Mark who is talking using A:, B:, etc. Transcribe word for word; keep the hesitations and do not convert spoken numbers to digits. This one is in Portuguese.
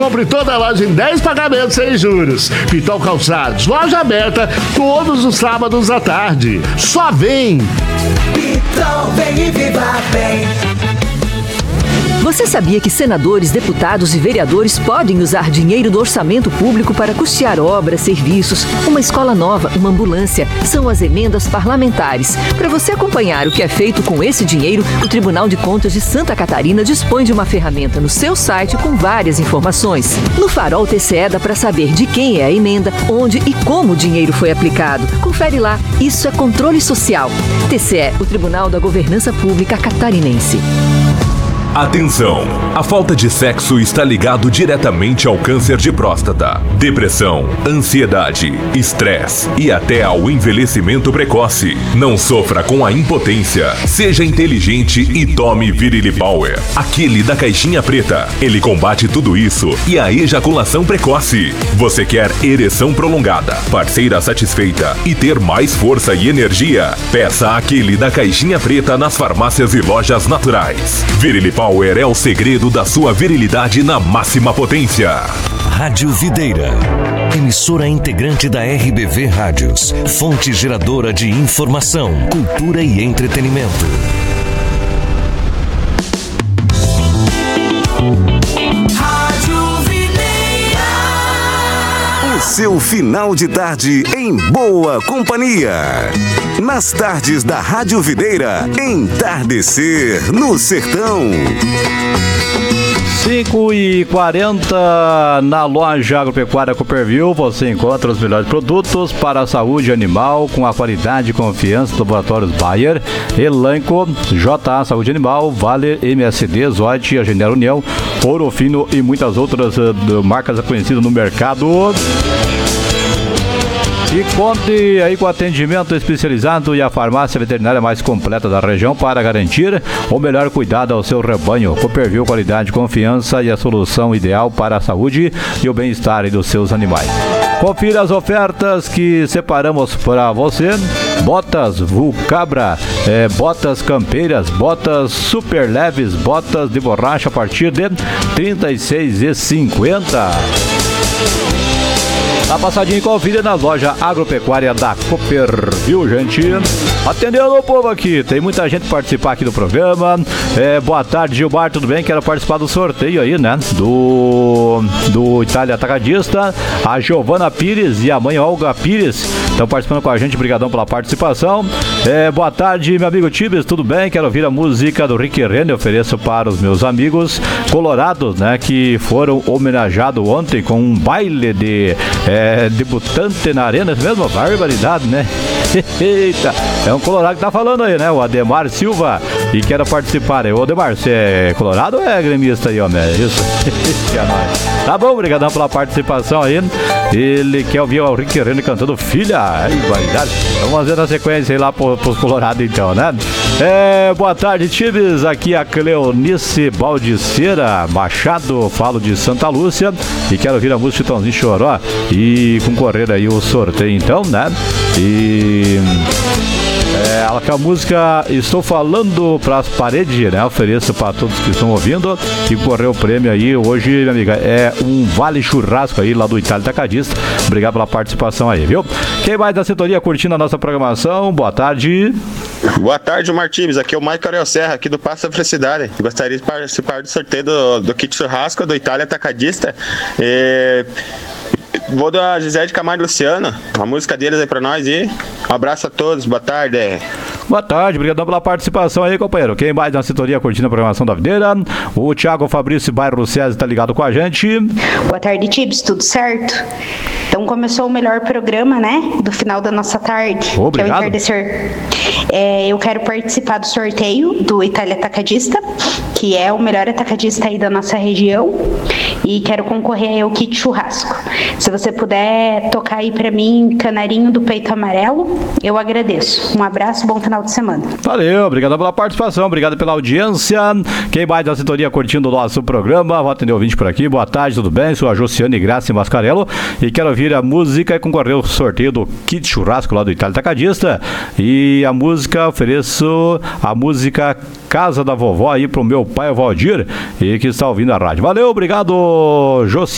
A: Compre toda a loja em dez pagamentos sem juros. Pitol Calçados, loja aberta todos os sábados à tarde. Só vem!
B: Pitol, vem e viva bem!
C: Você sabia que senadores, deputados e vereadores podem usar dinheiro do orçamento público para custear obras, serviços, uma escola nova, uma ambulância? São as emendas parlamentares. Para você acompanhar o que é feito com esse dinheiro, o Tribunal de Contas de Santa Catarina dispõe de uma ferramenta no seu site com várias informações. No Farol T C E dá para saber de quem é a emenda, onde e como o dinheiro foi aplicado. Confere lá, isso é controle social. T C E, o Tribunal da Governança Pública Catarinense.
D: Atenção! A falta de sexo está ligado diretamente ao câncer de próstata, depressão, ansiedade, estresse e até ao envelhecimento precoce. Não sofra com a impotência. Seja inteligente e tome Virility Power, aquele da caixinha preta. Ele combate tudo isso e a ejaculação precoce. Você quer ereção prolongada, parceira satisfeita e ter mais força e energia? Peça aquele da caixinha preta nas farmácias e lojas naturais. Virility Power é o segredo da sua virilidade na máxima potência.
E: Rádio Videira, emissora integrante da R B V Rádios, fonte geradora de informação, cultura e entretenimento.
B: Rádio Videira.
F: O seu final de tarde em boa companhia. Nas tardes da Rádio Videira, Entardecer no Sertão.
G: cinco e quarenta na loja Agropecuária Cooperville, você encontra os melhores produtos para a saúde animal com a qualidade e confiança dos laboratórios Bayer, Elanco, J A Saúde Animal, Vale, M S D, Zote, a Genera União, Ouro Fino e muitas outras uh, marcas conhecidas no mercado. E conte aí com atendimento especializado e a farmácia veterinária mais completa da região para garantir o melhor cuidado ao seu rebanho. Cooperville, qualidade, confiança e a solução ideal para a saúde e o bem-estar dos seus animais. Confira as ofertas que separamos para você. Botas Vulcabra, é, botas campeiras, botas super leves, botas de borracha a partir de trinta e seis reais e cinquenta centavos. Tá passadinha e confira na loja Agropecuária da Cooperville, gente. Atendendo o povo aqui, tem muita gente participar aqui do programa. É, boa tarde, Gilmar, tudo bem? Quero participar do sorteio aí, né? Do, do Itália Atacadista. A Giovana Pires e a mãe Olga Pires estão participando com a gente, brigadão pela participação. É, boa tarde, meu amigo Tibes, tudo bem? Quero ouvir a música do Rick Renner, ofereço para os meus amigos colorados, né? Que foram homenageados ontem com um baile de... É, É, debutante na arena, mesmo, barbaridade, né? Eita, é um colorado que tá falando aí, né? O Ademar Silva, e quero participar. Ô, Ademar, você é colorado ou é gremista aí, homem? É isso? Tá bom, obrigadão pela participação aí. Ele quer ouvir o Rick Renner cantando Filha. Ai, barbaridade. Vamos fazer na sequência aí lá pro, pros colorados, então, né? É, boa tarde, Tibes. Aqui a Cleonice Baldiceira Machado, falo de Santa Lúcia e quero ouvir a música Chitãozinho Choró e concorrer aí o sorteio, então, né? E é, ela com a música Estou Falando Pras Paredes, né? Ofereço para todos que estão ouvindo e concorrer o prêmio aí hoje, minha amiga, é um vale churrasco aí lá do Itália Atacadista. Obrigado pela participação aí, viu? Quem mais da sintonia curtindo a nossa programação? Boa tarde.
H: Boa tarde, Martins. Aqui é o Maicon Ariel Serra, aqui do Passo da Felicidade. Gostaria de participar do sorteio do, do kit churrasco do Itália Atacadista. E... Vou da Gisele de Camargo e Luciano, a música deles aí pra nós e um abraço a todos, boa tarde.
G: Boa tarde, obrigado pela participação aí, companheiro. Quem mais na sintonia curtindo a programação da Videira? O Thiago Fabrício Bairro César tá ligado com a gente.
I: Boa tarde, Tips, tudo certo? Então começou o melhor programa, né, do final da nossa tarde,
G: obrigado.
I: Que é o Entardecer. É, eu quero participar do sorteio do Itália Atacadista, que é o melhor atacadista aí da nossa região, e quero concorrer aí ao kit churrasco. Se você puder tocar aí pra mim Canarinho do Peito Amarelo, eu agradeço. Um abraço, bom final de semana.
G: Valeu, obrigado pela participação, obrigado pela audiência. Quem mais da sintonia curtindo o nosso programa, vou atender o ouvinte por aqui. Boa tarde, tudo bem? Sou a Josiane Graça Mascarello e quero ouvir a música e concorrer ao sorteio do kit churrasco lá do Itália Atacadista. E a música, ofereço a música Casa da Vovó aí pro meu pai, o Valdir, e que está ouvindo a rádio. Valeu, obrigado, Josiane.